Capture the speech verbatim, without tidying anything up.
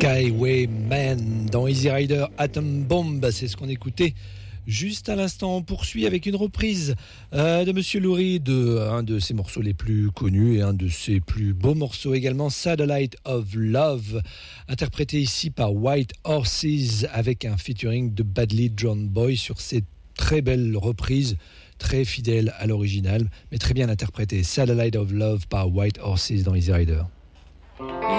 Skywayman dans Easy Rider Atom Bomb, c'est ce qu'on écoutait juste à l'instant. On poursuit avec une reprise euh, de Monsieur Lou Reed, de un de ses morceaux les plus connus et un de ses plus beaux morceaux également, Satellite of Love, interprété ici par White Horses avec un featuring de Badly John Boy sur cette très belle reprise, très fidèle à l'original, mais très bien interprétée. Satellite of Love par White Horses dans Easy Rider.